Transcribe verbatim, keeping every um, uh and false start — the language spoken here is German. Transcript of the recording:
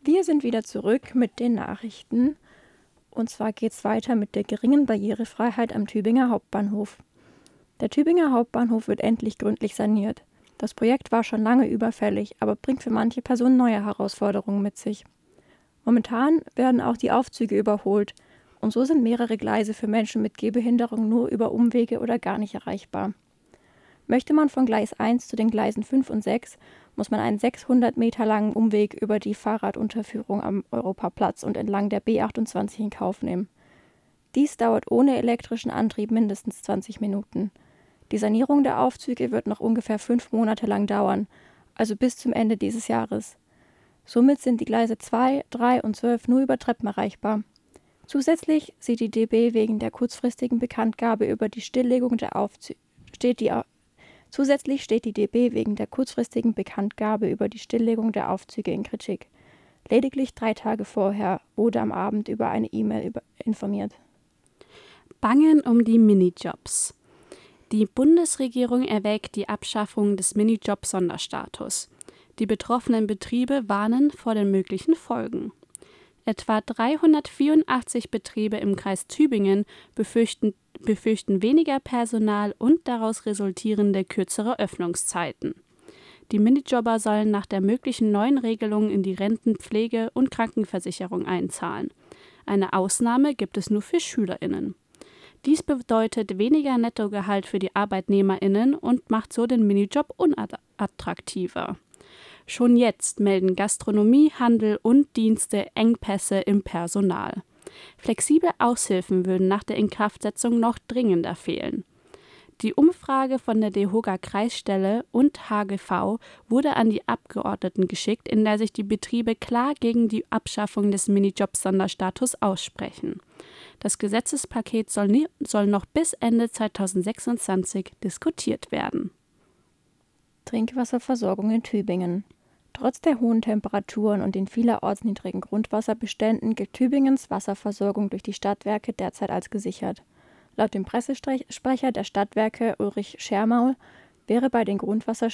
Wir sind wieder zurück mit den Nachrichten. Und zwar geht es weiter mit der geringen Barrierefreiheit am Tübinger Hauptbahnhof. Der Tübinger Hauptbahnhof wird endlich gründlich saniert. Das Projekt war schon lange überfällig, aber bringt für manche Personen neue Herausforderungen mit sich. Momentan werden auch die Aufzüge überholt und so sind mehrere Gleise für Menschen mit Gehbehinderung nur über Umwege oder gar nicht erreichbar. Möchte man von Gleis eins zu den Gleisen fünf und sechs, muss man einen sechshundert Meter langen Umweg über die Fahrradunterführung am Europaplatz und entlang der B achtundzwanzig in Kauf nehmen. Dies dauert ohne elektrischen Antrieb mindestens zwanzig Minuten. Die Sanierung der Aufzüge wird noch ungefähr fünf Monate lang dauern, also bis zum Ende dieses Jahres. Somit sind die Gleise zwei, drei und zwölf nur über Treppen erreichbar. Zusätzlich sieht die D B wegen der kurzfristigen Bekanntgabe über die Stilllegung der Aufzüge steht die Zusätzlich steht die D B wegen der kurzfristigen Bekanntgabe über die Stilllegung der Aufzüge in Kritik. Lediglich drei Tage vorher wurde am Abend über eine E-Mail informiert. Bangen um die Minijobs. Die Bundesregierung erwägt die Abschaffung des Minijob-Sonderstatus. Die betroffenen Betriebe warnen vor den möglichen Folgen. Etwa dreihundertvierundachtzig Betriebe im Kreis Tübingen befürchten, befürchten weniger Personal und daraus resultierende kürzere Öffnungszeiten. Die Minijobber sollen nach der möglichen neuen Regelung in die Renten-, Pflege- und Krankenversicherung einzahlen. Eine Ausnahme gibt es nur für SchülerInnen. Dies bedeutet weniger Nettogehalt für die ArbeitnehmerInnen und macht so den Minijob unattraktiver. Schon jetzt melden Gastronomie, Handel und Dienste Engpässe im Personal. Flexible Aushilfen würden nach der Inkraftsetzung noch dringender fehlen. Die Umfrage von der DEHOGA Kreisstelle und H G V wurde an die Abgeordneten geschickt, in der sich die Betriebe klar gegen die Abschaffung des Minijob-Sonderstatus aussprechen. Das Gesetzespaket soll, nie, soll noch bis Ende zweitausendsechsundzwanzig diskutiert werden. Trinkwasserversorgung in Tübingen. Trotz der hohen Temperaturen und den vielerorts niedrigen Grundwasserbeständen gilt Tübingens Wasserversorgung durch die Stadtwerke derzeit als gesichert. Laut dem Pressesprecher der Stadtwerke Ulrich Schermaul wäre bei den Grundwasser